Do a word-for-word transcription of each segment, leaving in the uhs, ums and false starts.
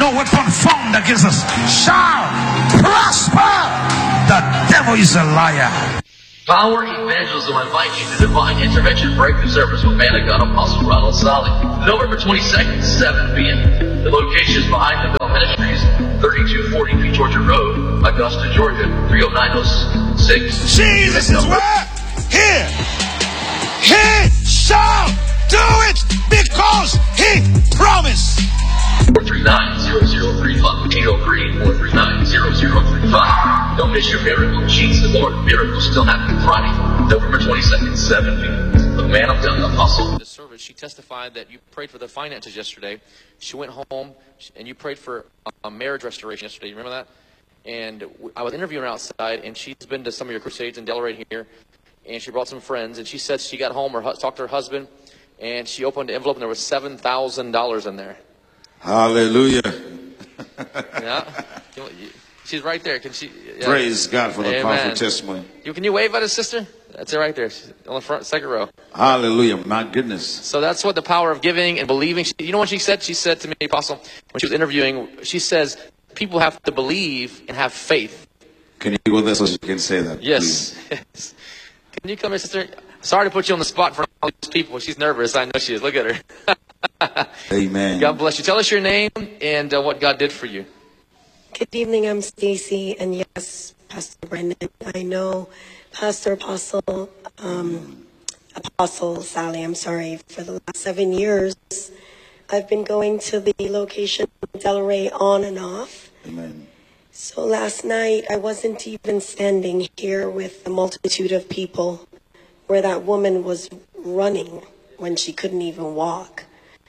no weapon formed against us shall prosper. The devil is a liar. Power Evangelism invite you to Divine Intervention Breakthrough Service with man of God Apostle Ronald Solly, November twenty-second, seven p m The location is behind the Bell Ministries, thirty-two forty P Georgia Road, Augusta, Georgia, three oh nine oh six. Jesus is where? Here. He shall do it because he promised. four three nine, zero zero three five. eight oh three, four three nine, zero zero three five. Don't miss your miracle. Jesus the Lord. Miracles still happen Friday, November twenty-second, seven p m The man of God, Apostle. This service, she testified that you prayed for the finances yesterday. She went home and you prayed for a marriage restoration yesterday. You remember that? And I was interviewing her outside, and she's been to some of your crusades in Delray here, and she brought some friends. And she said she got home or talked to her husband, and she opened the envelope, and there was seven thousand dollars in there. Hallelujah. Yeah. She's right there. Can she? Yeah. Praise God for the Amen. powerful testimony. You, can you wave at us, sister? That's it right there. She's on the front, second row. Hallelujah. My goodness. So that's what the power of giving and believing. She, you know what she said? She said to me, Apostle, when she was interviewing, she says, people have to believe and have faith. Can you go there so you can say that? Yes. Yes. Can you come here, sister? Sorry to put you on the spot for all these people. She's nervous. I know she is. Look at her. Amen. God bless you. Tell us your name and uh, what God did for you. Good evening. I'm Stacy, and yes, Pastor Brendan. I know Pastor Apostle um, Apostle Sally. I'm sorry. For the last seven years, I've been going to the location of Delray on and off. Amen. So last night, I wasn't even standing here with a multitude of people where that woman was running when she couldn't even walk.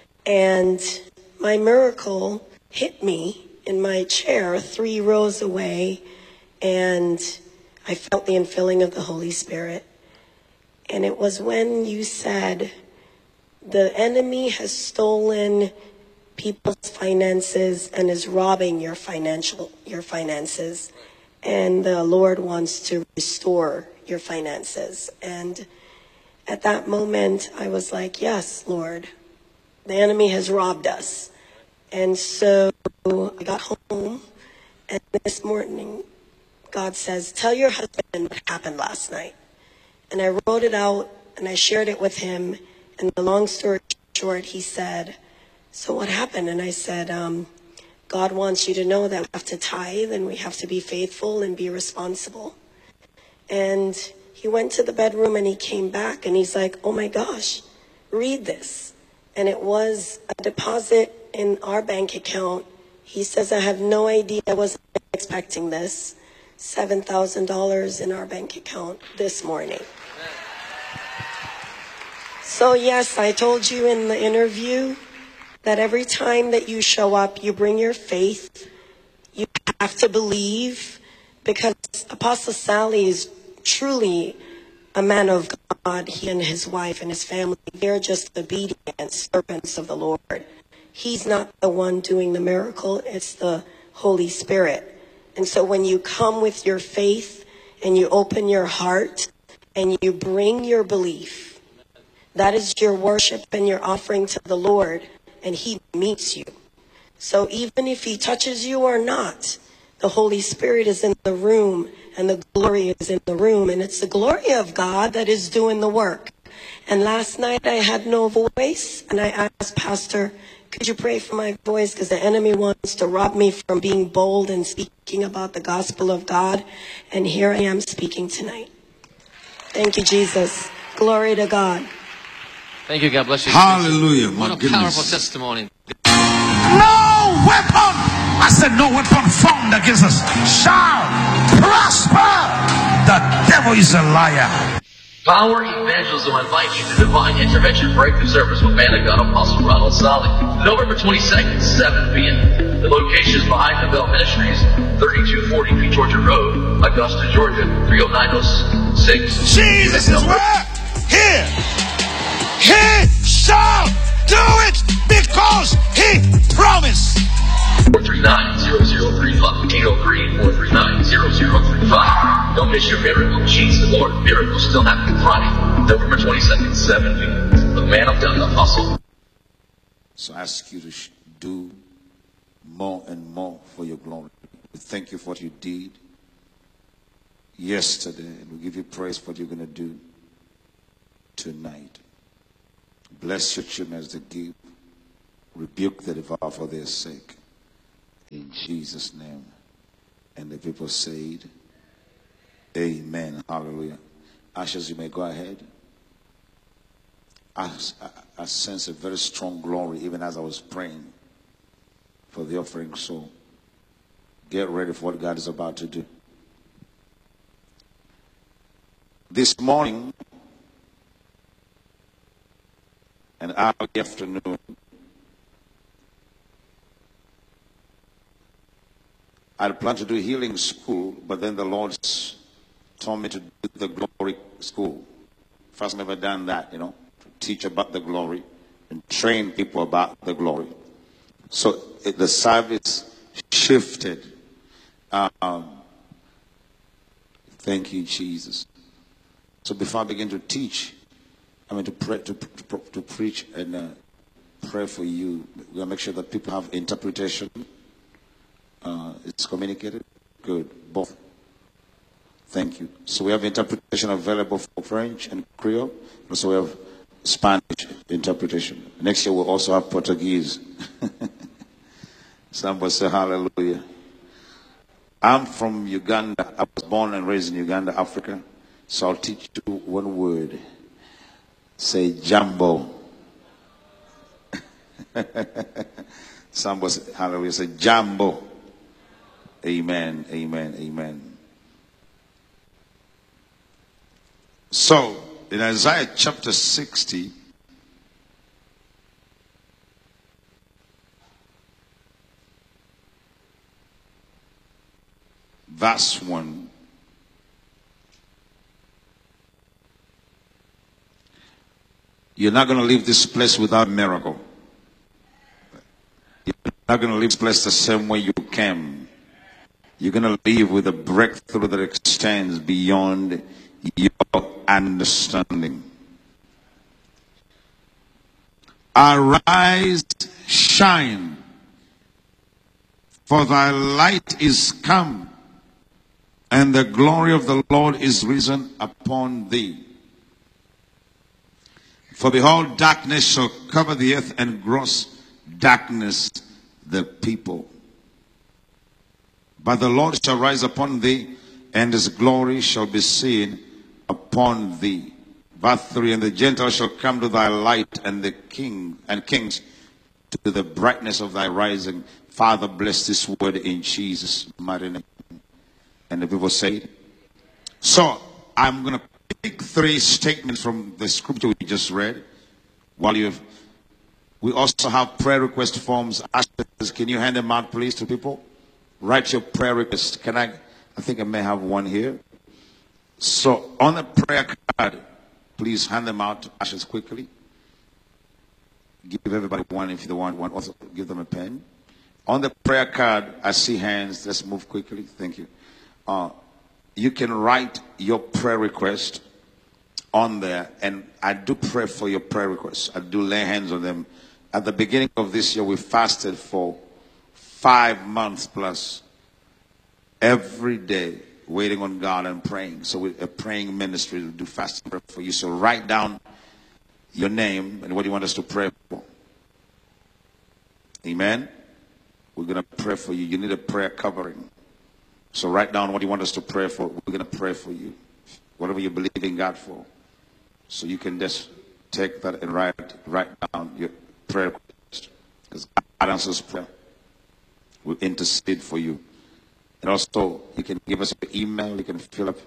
And my miracle hit me in my chair three rows away, and I felt the infilling of the Holy Spirit. And it was when you said, the enemy has stolen people's finances and is robbing your financial your finances, and the Lord wants to restore your finances. And at that moment I was like, yes, Lord, the enemy has robbed us. And so I got home, and this morning God says, tell your husband what happened last night. And I wrote it out and I shared it with him, and the long story short, he said, so what happened? And I said, um, God wants you to know that we have to tithe and we have to be faithful and be responsible. And he went to the bedroom and he came back and he's like, oh my gosh, read this. And it was a deposit in our bank account. He says, I have no idea. I wasn't expecting this. seven thousand dollars in our bank account this morning. So yes, I told you in the interview that every time that you show up, you bring your faith. You have to believe, because Apostle Sally is truly a man of God. He and his wife and his family, they're just obedient servants of the Lord. He's not the one doing the miracle. It's the Holy Spirit. And so when you come with your faith and you open your heart and you bring your belief, that is your worship and your offering to the Lord, and he meets you. So even if he touches you or not, the Holy Spirit is in the room and the glory is in the room, and it's the glory of God that is doing the work. And last night I had no voice, and I asked Pastor, could you pray for my voice, because the enemy wants to rob me from being bold and speaking about the gospel of God. And here I am speaking tonight. Thank you, Jesus. Glory to God. Thank you. God bless you. Hallelujah. My What a goodness. powerful testimony. No weapon, I said no weapon formed against us shall prosper. The devil is a liar. Power Evangelism invite you to Divine Intervention Breakthrough Service with man of God Apostle Ronald Solly, November twenty-second, seven p m The location is behind the Bell Ministries, thirty-two forty P Georgia Road, Augusta, Georgia, three oh nine oh six. Jesus is where? Here. He shall do it because he promised. four three nine, zero zero three five. eight oh three, four three nine, zero zero three five. Don't miss your miracle. Jesus the Lord. Miracles still happen Friday, November twenty-second, seven p m The man of God, Apostle. So I ask you to sh- do more and more for your glory. We thank you for what you did yesterday, and we give you praise for what you're going to do tonight. Bless your children as they give. Rebuke the devourer for their sake. In Jesus' name. And the people said, amen. Hallelujah. Ashes, you may go ahead. I, I, I sense a very strong glory even as I was praying for the offering. So get ready for what God is about to do. This morning and early afternoon, I had planned to do healing school, but then the Lord told me to do the glory school. First, never done that, you know, to teach about the glory and train people about the glory. So it, the service shifted. Um, thank you, Jesus. So before I begin to teach, I mean to pray, to to, to preach and uh, pray for you. We're gonna make sure that people have interpretation. Uh, it's communicated? Good. Both. Thank you. So we have interpretation available for French and Creole. Also we have Spanish interpretation. Next year we'll also have Portuguese. Somebody say hallelujah. I'm from Uganda. I was born and raised in Uganda, Africa. So I'll teach you one word. Say jambo. Somebody say hallelujah. Say jambo. Amen, amen, amen. So, in Isaiah chapter sixty, verse one, you're not going to leave this place without a miracle. You're not going to leave this place the same way you came. You're going to leave with a breakthrough that extends beyond your understanding. Arise, shine, for thy light is come, and the glory of the Lord is risen upon thee. For behold, darkness shall cover the earth, and gross darkness the people. But the Lord shall rise upon thee, and his glory shall be seen upon thee. Verse three, and the Gentiles shall come to thy light, and the king and kings to the brightness of thy rising. Father, bless this word in Jesus' mighty name. And the people say, so I'm going to pick three statements from the scripture we just read. While you, we also have prayer request forms. Ashes, can you hand them out, please, to people? Write your prayer request. Can I? I think I may have one here. So on the prayer card, please hand them out to Ashes quickly. Give everybody one if you want one. Also give them a pen. On the prayer card, I see hands. Let's move quickly. Thank you. Uh, you can write your prayer request on there, and I do pray for your prayer requests. I do lay hands on them. At the beginning of this year, we fasted for five months plus, every day, waiting on God and praying. So we're a praying ministry to do fasting prayer for you. So write down your name and what you want us to pray for. Amen. We're going to pray for you. You need a prayer covering. So write down what you want us to pray for. We're going to pray for you. Whatever you believe in God for. So you can just take that and write, write down your prayer request. Because God answers prayer. We'll intercede for you. And also, you can give us your email. You can fill up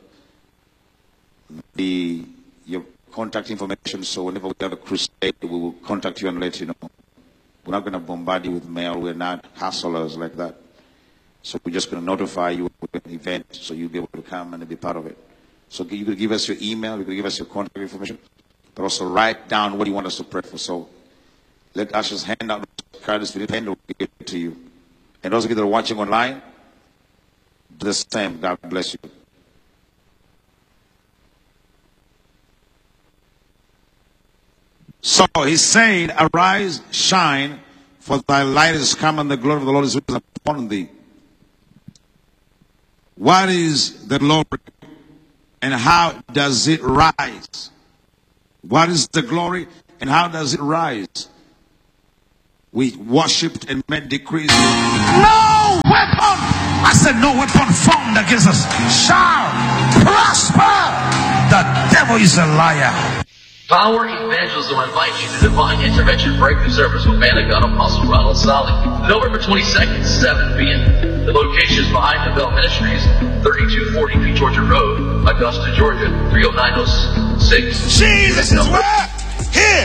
the your contact information. So whenever we have a crusade, we will contact you and let you know. We're not going to bombard you with mail. We're not hustlers like that. So we're just going to notify you with an event so you'll be able to come and be part of it. So you could give us your email. You could give us your contact information. But also write down what you want us to pray for. So let us just hand out the cards for the pen. We'll give it to you. And those of you that are watching online, do the same. God bless you. So he's saying, arise, shine, For thy light is come, and the glory of the Lord is risen upon thee. What is the glory, and how does it rise? What is the glory, and how does it rise? We worshipped and made decrees. No weapon, I said no weapon formed against us shall prosper. The devil is a liar. Power Evangelism invites you to Divine Intervention Breakthrough Service with Man of God Apostle Ronald Solly. November twenty-second, seven p.m. The location is behind the Bell Ministries, thirty-two forty P Georgia Road, Augusta, Georgia, three oh nine oh six. Jesus is where? Here.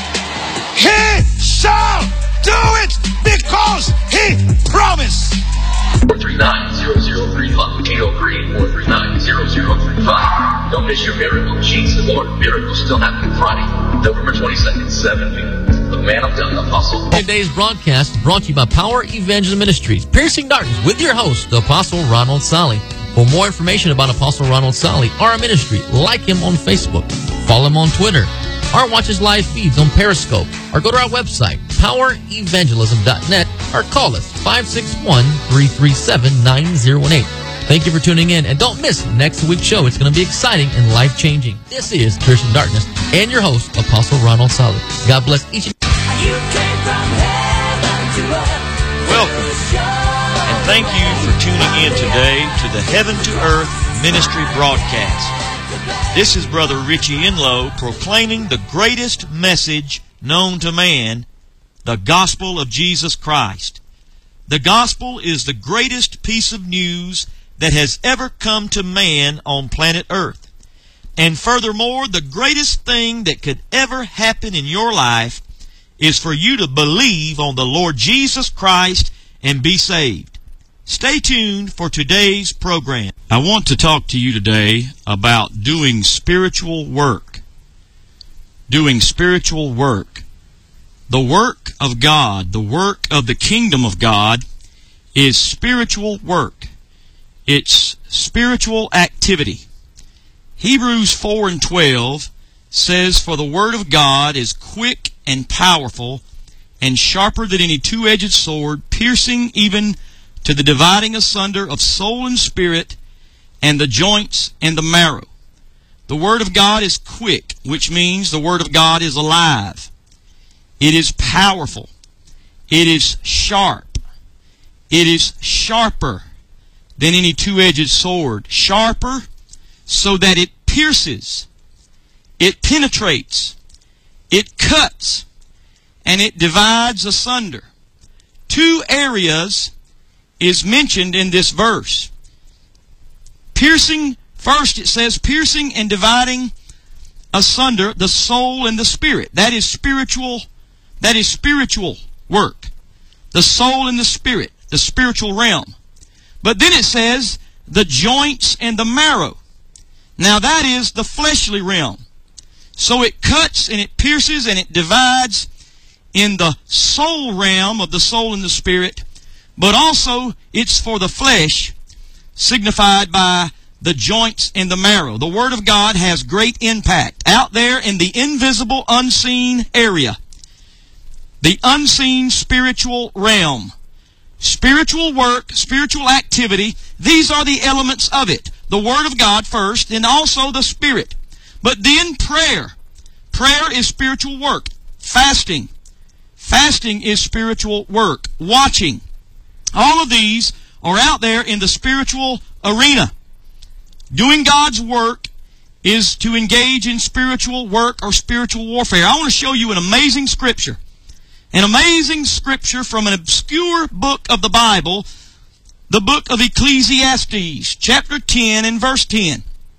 He shall do it because he promised. four three nine, zero zero three five. Tito Green, four three nine, zero zero three five. Don't miss your miracle. Sheets of the Lord. Miracles still happening Friday, November twenty-second, seven p.m. The Man of God, Apostle. Today's broadcast brought to you by Power Evangelism Ministries, Piercing Darkness, with your host, the Apostle Ronald Solly. For more information about Apostle Ronald Solly or our ministry, like him on Facebook, follow him on Twitter, or watch his live feeds on Periscope, or go to our website, power evangelism dot net, or call us five six one, three three seven, nine zero one eight. Thank you for tuning in, and don't miss next week's show. It's going to be exciting and life-changing. This is Piercing Darkness, and your host, Apostle Ronald Solly. God bless each and You came from heaven to earth. Welcome, and thank you for tuning in today to the Heaven to Earth Ministry broadcast. This is Brother Richie Enlow proclaiming the greatest message known to man, the gospel of Jesus Christ. The gospel is the greatest piece of news that has ever come to man on planet Earth. And furthermore, the greatest thing that could ever happen in your life is for you to believe on the Lord Jesus Christ and be saved. Stay tuned for today's program. I want to talk to you today about doing spiritual work. Doing spiritual work. The work of God, the work of the kingdom of God, is spiritual work. It's spiritual activity. Hebrews four and twelve says, For the word of God is quick and powerful, and sharper than any two-edged sword, piercing even to the dividing asunder of soul and spirit, and the joints and the marrow. The word of God is quick, which means the word of God is alive. It is powerful. It is sharp. It is sharper than any two-edged sword. Sharper so that it pierces, it penetrates, it cuts, and it divides asunder. Two areas is mentioned in this verse. Piercing, first it says, piercing and dividing asunder the soul and the spirit. That is spiritual, that is spiritual work. The soul and the spirit, the spiritual realm. But then it says, the joints and the marrow. Now that is the fleshly realm. So it cuts and it pierces and it divides in the soul realm of the soul and the spirit, but also it's for the flesh, signified by the joints and the marrow. The Word of God has great impact out there in the invisible, unseen area. The unseen spiritual realm. Spiritual work, spiritual activity, these are the elements of it. The Word of God first, and also the Spirit. But then prayer. Prayer is spiritual work. Fasting. Fasting is spiritual work. Watching. All of these are out there in the spiritual arena. Doing God's work is to engage in spiritual work or spiritual warfare. I want to show you an amazing scripture. An amazing scripture from an obscure book of the Bible, the book of Ecclesiastes, chapter ten and verse ten.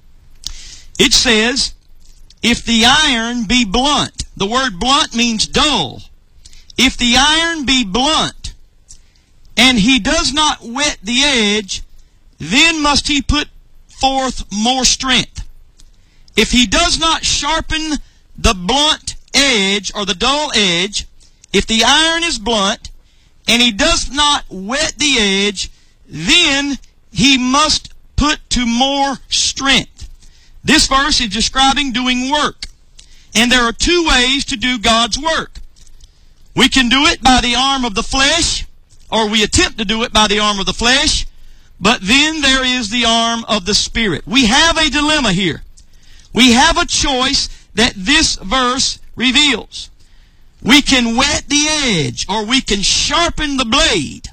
It says, if the iron be blunt, the word blunt means dull. If the iron be blunt, and he does not whet the edge, then must he put forth more strength. If he does not sharpen the blunt edge or the dull edge, if the iron is blunt, and he does not whet the edge, then he must put to more strength. This verse is describing doing work. And there are two ways to do God's work. We can do it by the arm of the flesh, or we attempt to do it by the arm of the flesh, but then there is the arm of the Spirit. We have a dilemma here. We have a choice that this verse reveals. We can whet the edge, or we can sharpen the blade,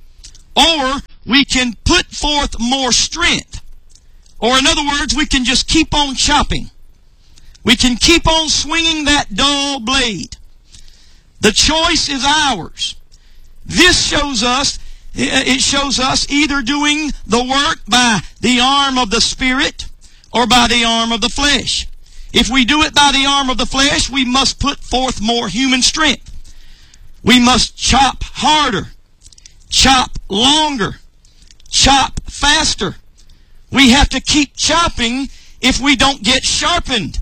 or we can put forth more strength. Or in other words, we can just keep on chopping. We can keep on swinging that dull blade. The choice is ours. This shows us, it shows us either doing the work by the arm of the Spirit or by the arm of the flesh. If we do it by the arm of the flesh, we must put forth more human strength. We must chop harder, chop longer, chop faster. We have to keep chopping if we don't get sharpened.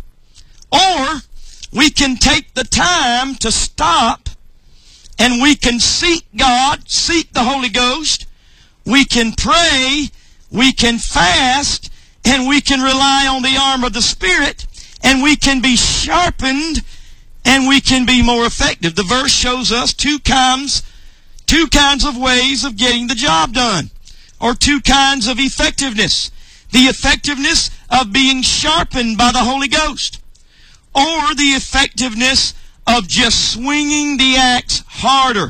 Or we can take the time to stop and we can seek God, seek the Holy Ghost. We can pray, we can fast, and we can rely on the arm of the Spirit, and we can be sharpened, and we can be more effective. The verse shows us two kinds, two kinds of ways of getting the job done, or two kinds of effectiveness. The effectiveness of being sharpened by the Holy Ghost, or the effectiveness of just swinging the axe harder,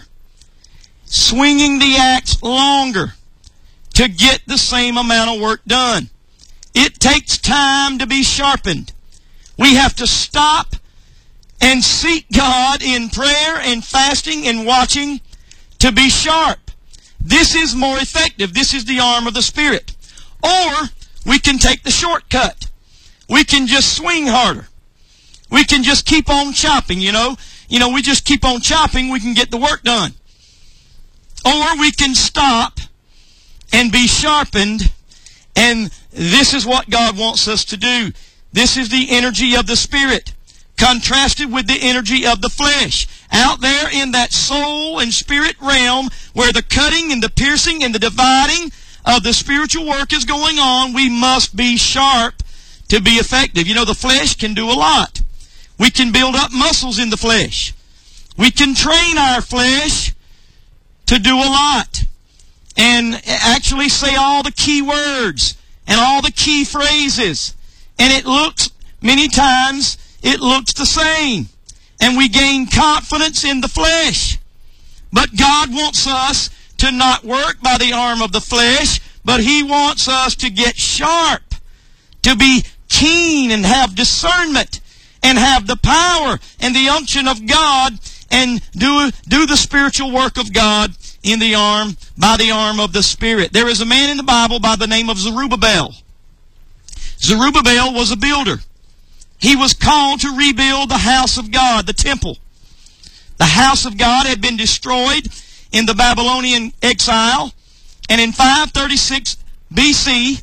swinging the axe longer to get the same amount of work done. It takes time to be sharpened. We have to stop and seek God in prayer and fasting and watching to be sharp. This is more effective. This is the arm of the Spirit. Or we can take the shortcut. We can just swing harder. We can just keep on chopping, you know. You know, we just keep on chopping, we can get the work done. Or we can stop and be sharpened, and this is what God wants us to do. This is the energy of the Spirit, contrasted with the energy of the flesh. Out there in that soul and spirit realm, where the cutting and the piercing and the dividing of the spiritual work is going on, we must be sharp to be effective. You know, the flesh can do a lot. We can build up muscles in the flesh. We can train our flesh to do a lot and actually say all the key words and all the key phrases. And it looks, many times, it looks the same. And we gain confidence in the flesh. But God wants us to not work by the arm of the flesh, but He wants us to get sharp, to be keen and have discernment, and have the power and the unction of God, and do, do the spiritual work of God in the arm, by the arm of the Spirit. There is a man in the Bible by the name of Zerubbabel. Zerubbabel was a builder. He was called to rebuild the house of God, the temple. The house of God had been destroyed in the Babylonian exile, and in five thirty-six B C,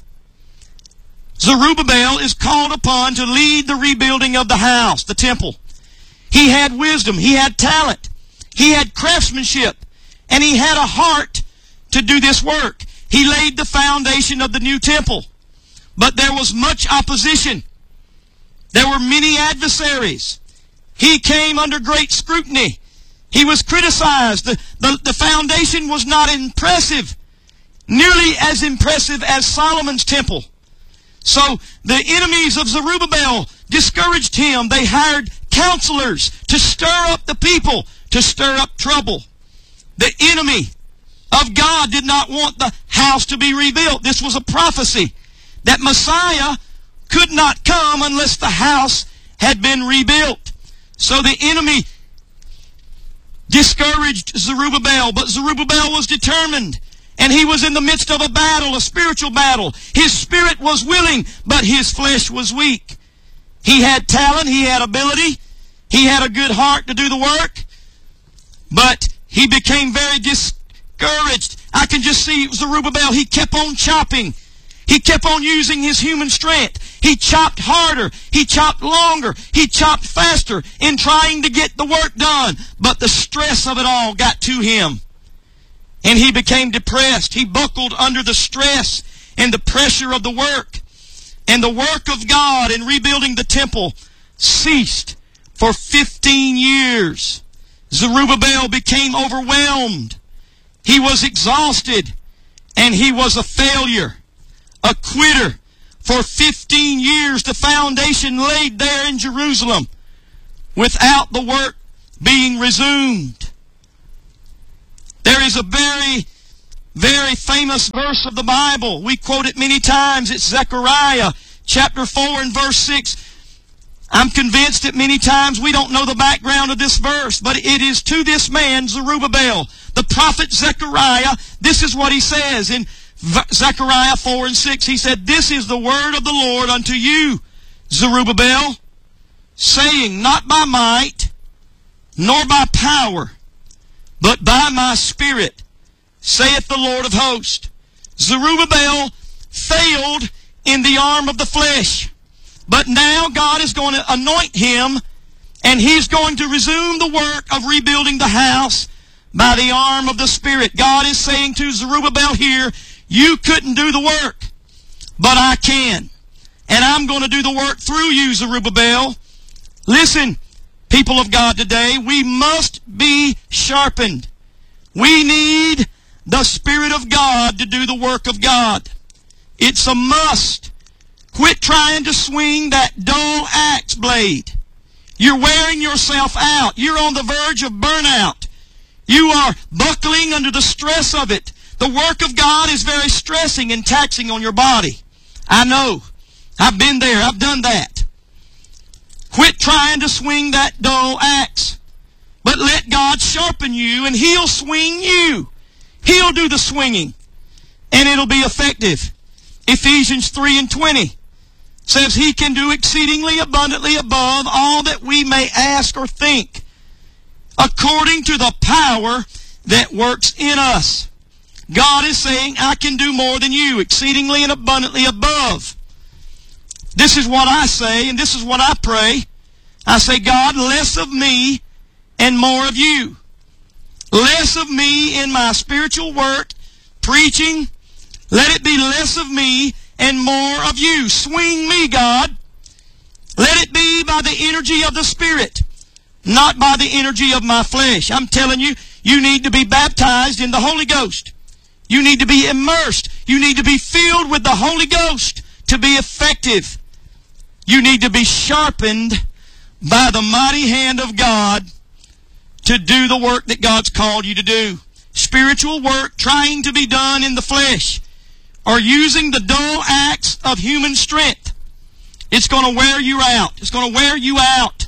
Zerubbabel is called upon to lead the rebuilding of the house, the temple. He had wisdom, he had talent, he had craftsmanship, and he had a heart to do this work. He laid the foundation of the new temple. But there was much opposition. There were many adversaries. He came under great scrutiny. He was criticized. The, the, the foundation was not impressive, nearly as impressive as Solomon's temple. So the enemies of Zerubbabel discouraged him. They hired counselors to stir up the people, to stir up trouble. The enemy of God did not want the house to be rebuilt. This was a prophecy that Messiah could not come unless the house had been rebuilt. So the enemy discouraged Zerubbabel, but Zerubbabel was determined. And he was in the midst of a battle, a spiritual battle. His spirit was willing, but his flesh was weak. He had talent, he had ability, he had a good heart to do the work, but he became very discouraged. I can just see Zerubbabel, he kept on chopping. He kept on using his human strength. He chopped harder. He chopped longer. He chopped faster in trying to get the work done. But the stress of it all got to him. And he became depressed. He buckled under the stress and the pressure of the work. And the work of God in rebuilding the temple ceased for fifteen years. Zerubbabel became overwhelmed. He was exhausted, and he was a failure, a quitter. For fifteen years, the foundation laid there in Jerusalem without the work being resumed. There is a very, very famous verse of the Bible. We quote it many times. It's Zechariah chapter four and verse six. I'm convinced that many times we don't know the background of this verse, but it is to this man, Zerubbabel, the prophet Zechariah. This is what he says in Zechariah four and six. He said, "This is the word of the Lord unto you, Zerubbabel, saying, not by might, nor by power, but by my Spirit, saith the Lord of hosts." Zerubbabel failed in the arm of the flesh. But now God is going to anoint him, and he's going to resume the work of rebuilding the house by the arm of the Spirit. God is saying to Zerubbabel here, you couldn't do the work, but I can. And I'm going to do the work through you, Zerubbabel. Listen, people of God today, we must be sharpened. We need the Spirit of God to do the work of God. It's a must. Quit trying to swing that dull axe blade. You're wearing yourself out. You're on the verge of burnout. You are buckling under the stress of it. The work of God is very stressing and taxing on your body. I know. I've been there. I've done that. Quit trying to swing that dull axe. But let God sharpen you, and He'll swing you. He'll do the swinging, and it'll be effective. Ephesians three and twenty says He can do exceedingly abundantly above all that we may ask or think, according to the power that works in us. God is saying, I can do more than you, exceedingly and abundantly above. This is what I say, and this is what I pray. I say, God, less of me and more of you. Less of me in my spiritual work, preaching. Let it be less of me and more of you. Swing me, God. Let it be by the energy of the Spirit, not by the energy of my flesh. I'm telling you, you need to be baptized in the Holy Ghost. You need to be immersed. You need to be filled with the Holy Ghost to be effective. You need to be sharpened by the mighty hand of God to do the work that God's called you to do. Spiritual work trying to be done in the flesh, or using the dull axe of human strength, it's going to wear you out. It's going to wear you out.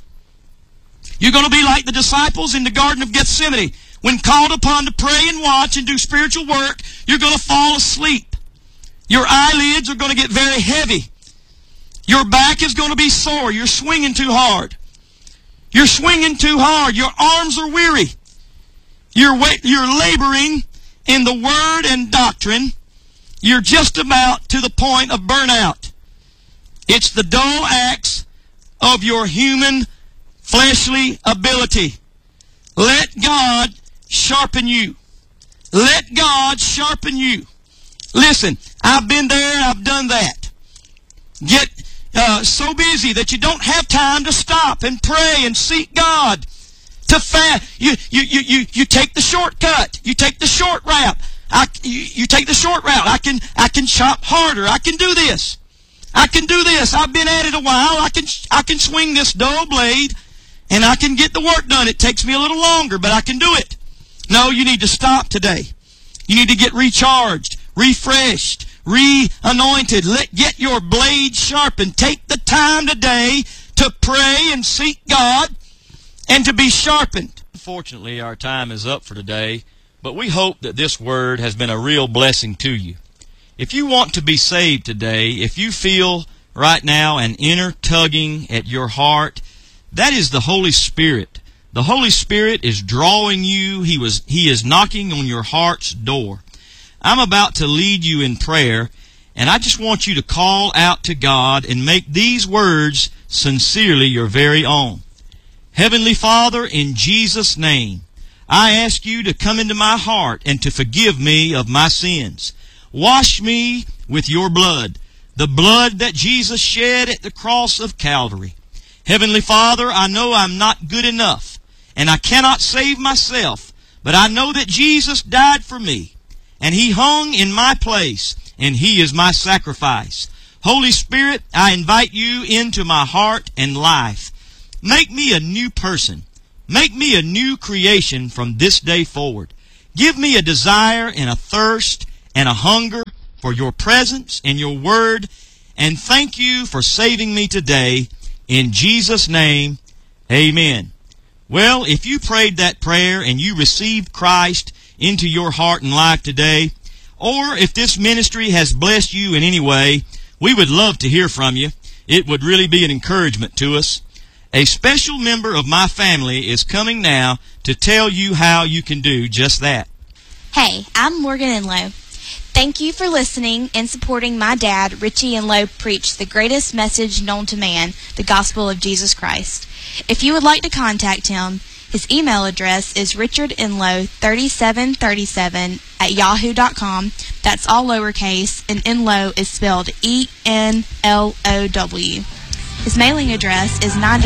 You're going to be like the disciples in the Garden of Gethsemane. When called upon to pray and watch and do spiritual work, you're going to fall asleep. Your eyelids are going to get very heavy. Your back is going to be sore. You're swinging too hard. You're swinging too hard. Your arms are weary. You're, you're laboring in the Word and doctrine. You're just about to the point of burnout. It's the dull axe of your human fleshly ability. Let God sharpen you. Let God sharpen you. Listen, I've been there, I've done that. Get uh, so busy that you don't have time to stop and pray and seek God. To fast, you, you, you, you, you take the shortcut. You take the short route. I, you, you take the short route. I can, I can chop harder. I can do this. I can do this. I've been at it a while. I can, I can swing this dull blade, and I can get the work done. It takes me a little longer, but I can do it. No, you need to stop today. You need to get recharged, refreshed, re-anointed. Let get your blade sharpened. Take the time today to pray and seek God and to be sharpened. Unfortunately, our time is up for today, but we hope that this word has been a real blessing to you. If you want to be saved today, if you feel right now an inner tugging at your heart, that is the Holy Spirit. The Holy Spirit is drawing you. He was, He is knocking on your heart's door. I'm about to lead you in prayer, and I just want you to call out to God and make these words sincerely your very own. Heavenly Father, in Jesus' name, I ask you to come into my heart and to forgive me of my sins. Wash me with your blood, the blood that Jesus shed at the cross of Calvary. Heavenly Father, I know I'm not good enough, and I cannot save myself, but I know that Jesus died for me, and He hung in my place, and He is my sacrifice. Holy Spirit, I invite You into my heart and life. Make me a new person. Make me a new creation from this day forward. Give me a desire and a thirst and a hunger for Your presence and Your word, and thank You for saving me today. In Jesus' name, amen. Well, if you prayed that prayer and you received Christ into your heart and life today, or if this ministry has blessed you in any way, we would love to hear from you. It would really be an encouragement to us. A special member of my family is coming now to tell you how you can do just that. Hey, I'm Morgan Enlow. Thank you for listening and supporting my dad, Richie Enlow, preach the greatest message known to man, the gospel of Jesus Christ. If you would like to contact him, his email address is richardenlow thirty-seven thirty-seven at yahoo dot com. That's all lowercase, and Enlow is spelled E N L O W. His mailing address is ninety